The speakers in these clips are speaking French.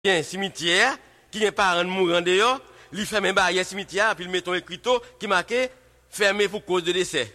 un cimetière, qui est parent mourant dehors, lui fait un barrière cimetière, puis il met un écriteau qui marqué fermé pour cause de décès.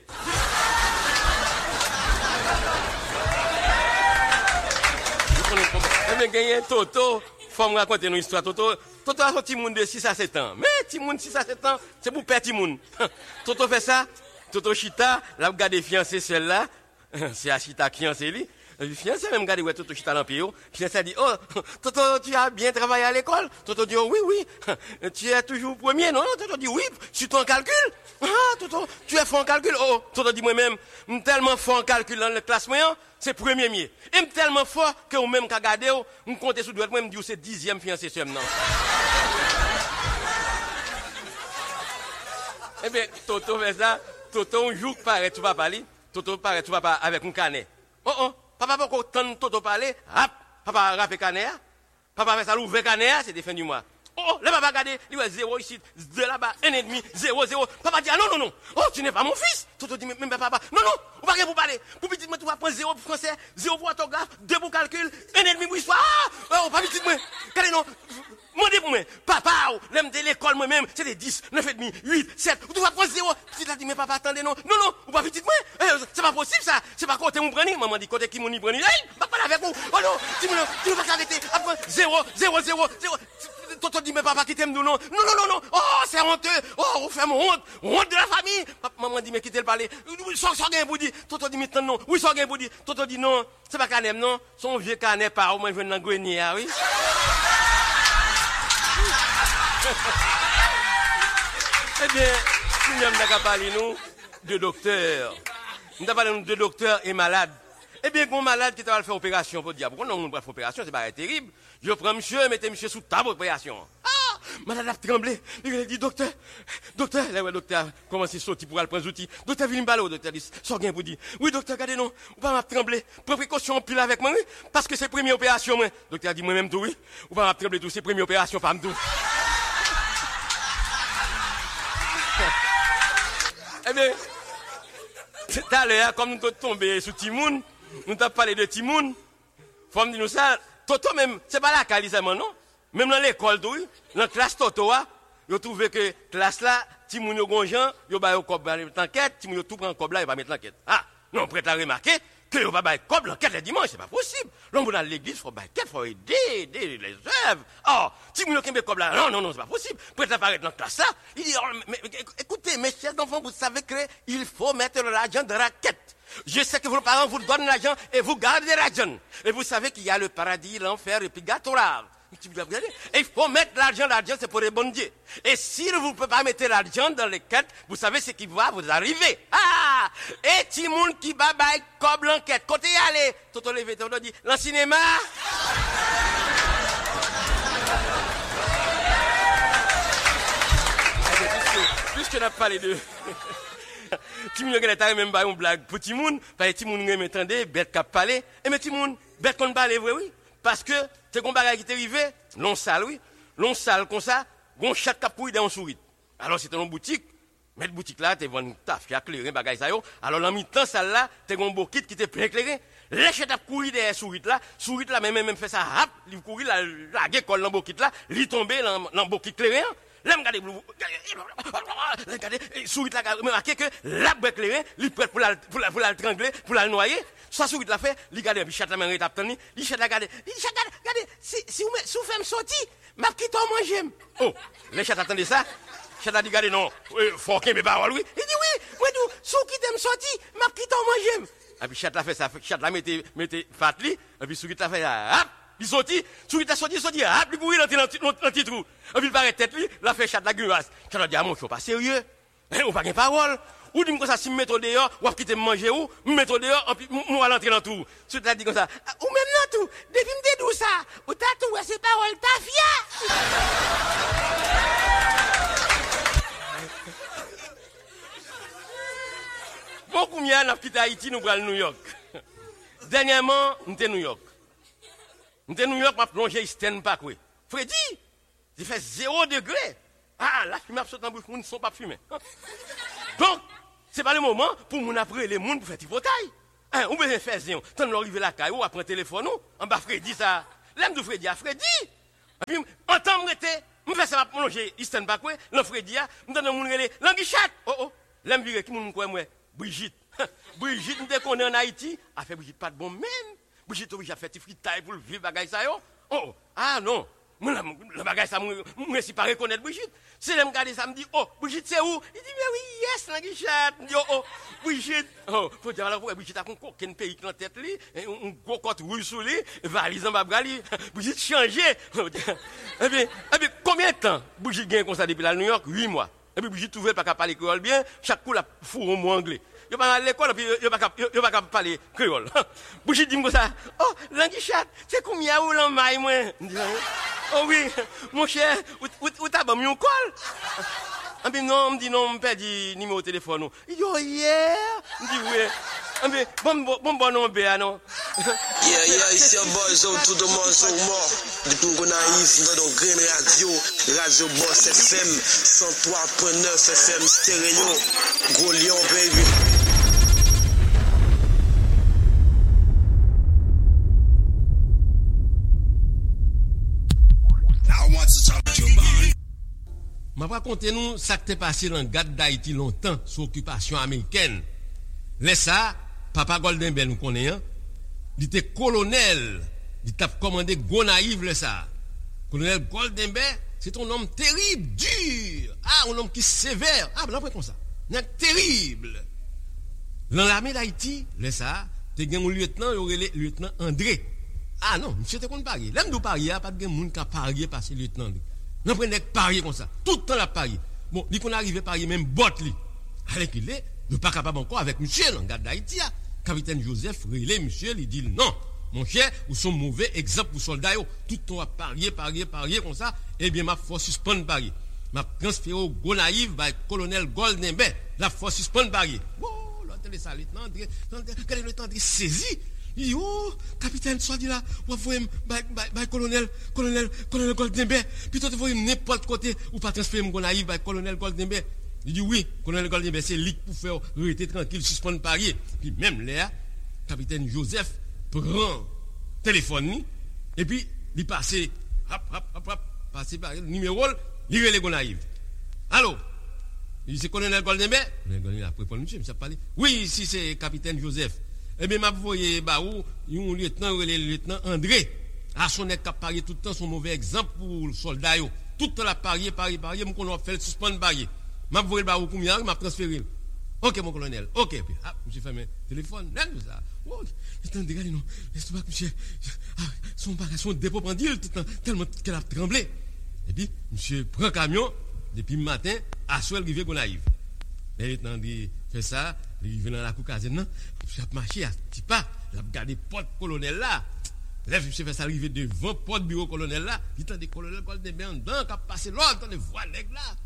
Mais gagné Toto, faut me raconter une histoire. Toto a sorti moun de 6 à 7 ans. Mais Timoun 6 à 7 ans, c'est pour père Timoun. Toto fait ça, Toto Chita, l'a regardé fiancé celle-là, c'est à Chita qui fiancé lui. Le fiancé même regardé ouais Toto Chita dans pied. Fiancé dit "Oh, Toto, tu as bien travaillé à l'école?" Toto dit "Oh, oui oui." "Tu es toujours premier?" "Non, non." Toto dit "Oui, sur ton calcul." "Ah, Toto, tu es fort en calcul." "Oh." Toto dit "Moi-même, tellement fort en calcul dans le classe moyen, c'est premier mieux. Et tellement fort que ou même qu'à garder, on compte sur doigt, moi me dit c'est 10e fiancé seulement." Eh bien, Toto fait ça, Toto un jour paraît tout papa li, Toto paraît tout papa avec un canet. Oh oh, papa pas autant Toto parler, rap, papa rappe canet. Papa fait ça l'ouvre canet, c'est des fins du mois. Oh, le papa regarde, il voit 0 ici, 2 là-bas, 1,5, 0, 0. Papa dit, ah non, non, non. Oh, tu n'es pas mon fils. Toto dit, même papa, non, non, on va rien pour parler. Pour petit, tu vas prendre 0 pour français, 0 pour orthographe, 2 pour calcul, 1,5 pour histoire. Oh, pas petit, moi. Regardez, non. Mandez pour moi. Papa, l'aime de l'école, moi-même, c'est des 10, 9,5, 8, 7. Tu vas prendre 0. Petit, là, dit, mais papa, attendez, non. Non, non, ou pas petit, moi. C'est pas possible, ça. C'est pas côté mon prenez. Maman dit, côté qui mon y prenez. Pas parler avec vous. Oh non, tu ne vas pas arrêter. Après, 0, 0, 0, 0. Toto dit, mais papa qui t'aime nous, non. Non, non, non, non. Oh, c'est honteux. Oh, on fait mon honte. Honte de la famille. Maman dit, mais quittez le palais. Sans gain pour dire. Toto dit, maintenant, non. Oui, sans gain pour dire. Toto dit, non. C'est pas canem, non. Son vieux canet par au moins, je viens dans le grenier, oui. Eh bien, nous avons parlé, nous, de docteur. Nous avons parlé de docteur et malade. Eh bien, un malade qui va faire opération pour dire, pourquoi non, on va faire opération, c'est pas terrible. Je prends monsieur, mettez monsieur sous table opération. Ah! Malade a tremblé. Il a dit, docteur, là, ouais, docteur, comment c'est sorti pour aller prendre les outils. Docteur, viens me parler, docteur dit, sors rien pour dire. Oui, docteur, regardez, non, ou pas m'a trembler. Prends précaution, pile avec moi, oui, parce que c'est première opération, moi. Docteur dit, moi-même tout, oui. Ou pas m'a trembler tout, c'est première opération, pas tout. Eh bien, tout à l'heure, comme nous sommes tombés sous Timoun, nous avons parlé de Timoun, faut me dire nous ça, Toto même, c'est pas la qualité, non? Même dans l'école, dans la classe Toto, vous trouvez que classe là, Timoun yo gonjan, yo ba yo kob l'enquête, Timoun yo tout prend kob là, il va mettre l'enquête. Ah, non, prêt à remarquer que yo va ba kob l'enquête le dimanche, c'est pas possible. L'homme dans l'église, faut ba quête, faut aider les œuvres. Oh, Timoun yo kembe kob là, non, non, non, c'est pas possible. Prêt à apparaître dans la classe là, il dit, oh, mais, écoutez, mes chers enfants, vous savez qu'il faut mettre l'argent dans la quête. Je sais que vos parents vous donnent l'argent et vous gardez l'argent. Et vous savez qu'il y a le paradis, l'enfer et puis purgatoire. Et il faut mettre l'argent c'est pour les bons dieux. Et si vous ne pouvez pas mettre l'argent dans les quêtes, vous savez ce qui va vous arriver. Ah! Et Timoun qui babaye comme l'enquête. Côté y aller, Toto levé, Toto dit, le cinéma. Puisque on a parlé de... Timoun a même pas une blague pour Timoun, parce que Timoun a m'entendait, bête qui a parlé. Et mais Timoun, bête qu'on parle vrai, oui. Parce que, c'est qu'on bagaille qui t'est arrivé, l'on sale, oui. L'on sale comme ça, gon chaque capouille dans un sourire. Alors, c'est dans une boutique, mettre boutique là, t'es vendu taf, qui a éclairé, bagaille ça yo. Alors, dans mi-temps, celle là, t'es gon bokit qui t'est plein éclairé. Les chètes a couru derrière sourire là, même fait ça, rap, il couru la guécole dans bokit là, il tombé dans bokit éclairé. Là, regardez, sourit là, remarquez que l'arbre éclairé, il prête pour la trangler, pour la noyer. Soit sourit là fait, il regarde, il chat la main, il tape, il chat la garde, regardez, si vous faites me sortir, m'a quitté manger. Oh, les chats attendez ça. Chat a dit, regardez, non, faut qu'il me parole, oui. Il dit, oui, moi, tout, sous qui t'aime sortir, m'a quitté manger. Et puis, chat la fait ça, chat la mettez fatli, et puis sourit la fait, hop. Il sortit, il sorti, rap, il courit dans le petit trou. Et puis il paraît tête, lui, il a fait chat de la gueulasse. Je lui dit, ah mon, je suis pas sérieux. On pas de parole. Ou dit comme ça, si je me mets dehors, ou quitter manger ou, me mettre dehors, et puis moi l'entrer dans tout. Tu t'as dit comme ça, ou même dans tout, depuis me dédou ça, ou t'as tout, ces paroles, t'as fier. Bon, combien on a quitté Haïti, nous allons à New York. Dernièrement, nous sommes à New York. Nous sommes à New York, je plongé Eastern Parkway. Freddy, il fait 0 degré. Ah, la fumée absolument bouche, nous ne sont pas fumés. Donc, ce n'est pas le moment pour nous après les gens pour faire des batailles. Ou bien faire zéon. Tant qu'on arrive à la caille, ou après le téléphone, en bas Freddy, ça. L'aime de Freddy à Freddy. allongé, Isten Bakwe, l'Anfredia, m'donne moun relé, Languichat. Oh, l'aime viré, qui moun quoi, moi? Brigitte. Brigitte, m'te connaît en Haïti, a fait Brigitte pas de bon même. Brigitte, obligé à faire des fritailles pour le vivre bagay ça yo. Oh, ah non. Le bagage, ça, moi, si pas reconnaître Brigitte. C'est là, me ça me dit, oh, Brigitte, c'est où? Il dit, mais oui, yes, Languichat. Je dis, oh, Brigitte. Oh, faut dire, alors, Brigitte a un pays dans la tête, un gros côte rouge sous lui, valise en bas, Brigitte changé. Eh bien, combien de temps Brigitte gagne comme ça depuis la New York? 8 mois. Et puis, Brigitte trouve pas qu'à parler créole bien, chaque coup, la fourre au mot anglais. Yo pas à l'école puis yo pas parler créole. Brigitte dit moi ça. Oh, Languichat, c'est combien ou l'enmaille moi? Oh oui, mon cher, ou t'as bon mon col? Ah ben non, me dit non, me perdu numéro de téléphone. Il dit oh yeah, me dit oui. Ah ben bon non bé non. Yeah, it's your boy Zo tout le monde so mort. Depuis qu'on arrive dans Green Radio, Radio Boss FM 103.9 FM stéréo. Gros Lyon baby. Je vais raconter nous ça qui est passé dans le Gade d'Haïti longtemps sous occupation américaine. Laisse ça, Papa Golden Bell nous connaît, il était colonel, il t'a commandé Gonaïve le ça. Colonel Golden Bell, c'est un homme terrible, dur, un homme qui est sévère. Ah, ben comme ça. Un terrible. Dans l'armée d'Haïti, laisse ça, tu as un lieutenant, il y aurait le lieutenant André. Ah non, monsieur te compte parier. L'aime de parier, pas de monde qui a parié par ce lieutenant. Non, prenez parier comme ça. Tout le temps la parier. Bon, il qu'on arrive à parier même bot li. Allez qu'il est, ne pas capable encore avec monsieur dans garde d'Haïti. Capitaine Joseph relève monsieur, il dit non. Mon cher, vous sont mauvais exemple pour soldats. Tout le temps à parier comme ça. Eh bien, ma force suspend parier. Ma transféré au Gonaïve par colonel Golden Bay. La force suspend parier. Oh, l'autre les salés. Quel est le temps de saisir? Il dit, oh, capitaine, soit dit là, vous voyez, colonel Golden Bay, puis toi, vous voyez n'importe côté, ou pas transférer mon naïf, colonel Golden Bay. Il dit, oui, colonel Golden Bay, c'est lui pour faire, rester tranquille, suspendre parier. Puis même là, capitaine Joseph prend téléphone, et puis, il passe, passe par le numéro, il relève mon naïf. Allô? Il dit, c'est colonel Golden Bay? Colonel Golden Bay a répondu, monsieur, ça parle. Oui, ici, c'est capitaine Joseph. Eh bien, m'a voyé, un lieutenant, le lieutenant André. À son nez, qui a parié tout le temps, son mauvais exemple pour le soldat. Tout le temps, la parié, mon colonel fait le suspendre parier. M'a voyé, combien, m'a transféré. Ok, mon colonel, ok. Ah, monsieur fait mon téléphone, là, tout ça. Oh, attendez, regardez, non. Laisse-moi, monsieur. Son dépôt pendule, tellement qu'elle a tremblé. Et puis, monsieur prend camion, depuis le matin, à soir, il rive Gonaïve. Le lieutenant dit, fait ça, il vient dans la cour caserne, monsieur a marché à petit pas, il a regardé porte colonel là. Là, monsieur fait ça arriver devant porte bureau colonel là, il tend des colonels Golden Bay en dedans, qui a passé l'autre, dans les voies nègres là.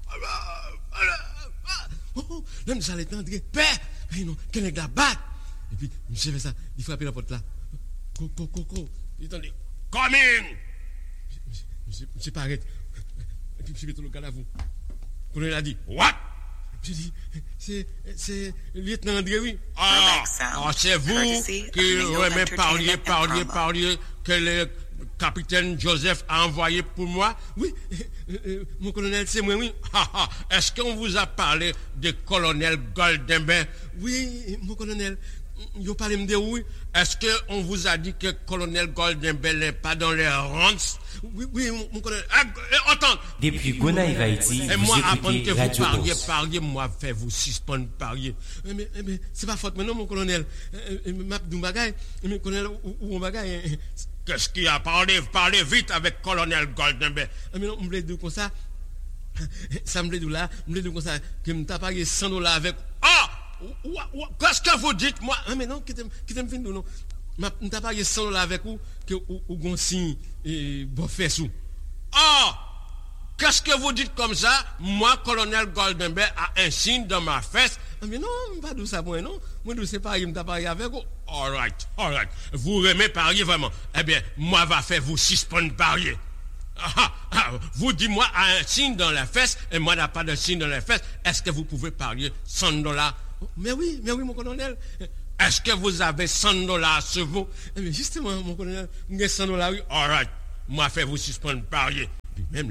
Oh, là, monsieur allait entrer, père, mais non, quel nègre la bat. Et puis, monsieur fait ça, il frappe la porte là. Il tend des, come in! Monsieur paraît. Et puis, monsieur met tout le cas à vous. Le colonel a dit, what? Je dis, c'est le lieutenant André, oui. C'est vous qui remet parlier que le capitaine Joseph a envoyé pour moi. Oui, mon colonel, c'est moi, oui. Est-ce qu'on vous a parlé de colonel Golden Bay? Oui, mon colonel. Vous parlez de oui. Est-ce qu'on vous a dit que colonel Golden Bay n'est pas dans les rangs? Oui, mon colonel. Attends. Depuis Gonaïve Haïti, et moi, avant que vous parliez, moi, fait vous suspendre parier. Mais c'est pas faute maintenant, mon colonel. M'abdou bagay, mais colonel, ou bagay. Qu'est-ce qui a parlé? Parlez vite avec colonel Golden Bay. Mais non, on me l'a dit comme ça. Ça me l'a dit là, comme ça, que m't'a payé $100 avec. Ah! Qu'est-ce que vous dites, moi? Ah, mais non, qui t'aime fin de non. M't'a payé $100 avec vous, que ou gon signe, bon fait sous. Ah! Qu'est-ce que vous dites comme ça? Moi, colonel Golden Bay, a un signe dans ma fesse. Ah, mais non, pas de ça, moi, non. Moi, je sais pas, il m'a parié avec vous. All right. Vous remettez parier vraiment. Eh bien, moi, va faire vous suspendre parier. Vous dites-moi, a un signe dans la fesse, et moi, n'a pas de signe dans la fesse. Est-ce que vous pouvez parier $100? Mais oui, mon colonel. Est-ce que vous avez $100 sur vous? Mais justement, mon colonel, vous avez $100, oui. All right. Moi, fait vous suspendre parier. Puis même là,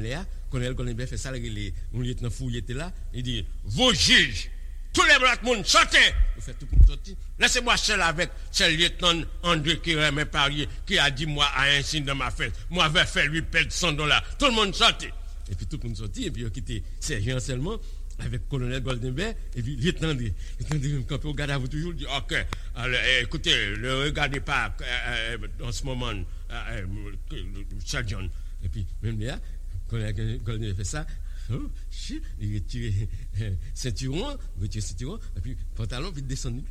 colonel Goldenberg fait ça, mon lieutenant Fouille était là, il dit, vous juges, tous les blancs monde, sortez! Vous faites tout le monde sortir. Laissez-moi seul avec ce lieutenant André qui remet parier, qui a dit, moi, à un signe dans ma fête, moi, avait fait lui perdre $100. Tout le monde sortait. Et puis tout le monde sortit, et puis il a quitté Sergent seulement, avec colonel Goldenberg, et puis lieutenant André, quand on regarde à vous toujours, dit, ok, alors, écoutez, ne regardez pas en ce moment, le sergent. Et puis, même là, colonel Goldenberg fait ça, il retire ceinturon, et puis pantalon, puis descend.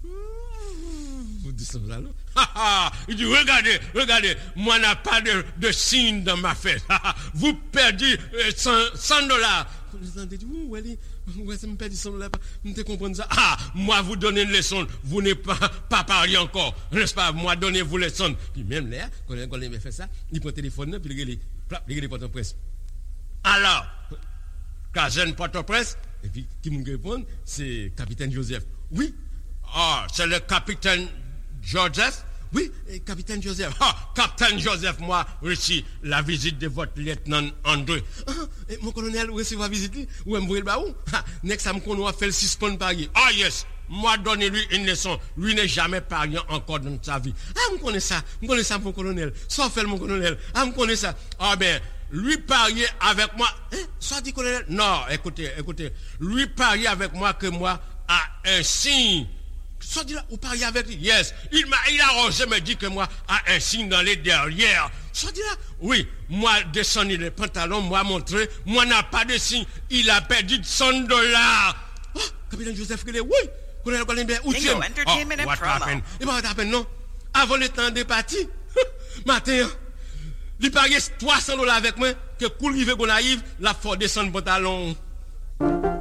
Il dit, regardez, moi n'a pas de signe dans ma fête. Vous perdez $100. Le dit, ça me perd $100. Vous ne comprenez ça? Moi vous donnez une leçon, vous n'êtes pas parlé encore. N'est-ce pas? Moi donnez-vous une leçon. Puis même là, quand il fait ça, il prend le téléphone, puis il regarde Port-au-Prince. Alors, Kazen Port-au-Prince, et puis qui me répond, c'est capitaine Joseph. Oui. C'est le capitaine Joseph? Oui, capitaine Joseph. Capitaine Joseph, moi, reçu la visite de votre lieutenant André. Mon colonel, recevez la visite, ou me le baou? Next time qu'on a fait le 6 points parier. Yes. Moi, donnez-lui une leçon. Lui n'est jamais parié encore dans sa vie. Je connais ça, mon colonel. Ça fait mon colonel. Je connais ça. Ben, lui parier avec moi. Ça dit colonel? Non, écoutez. Lui parier avec moi que moi a un signe. Ça dit là, vous pariez avec lui? Yes. Il a osé me dire que moi a un signe dans les derrière. Ça dit là, oui. Moi, descendu les pantalons, moi montré, moi n'a pas de signe. Il a perdu $100. Capitaine Joseph, oui. Colonel Goldenberg, où tu es? Entertainment and promo. Et pas what happened, non? Avant le temps de partir, matin, il pariait $300 avec moi, que cool rive Gonaïve, la faut descendre pantalon.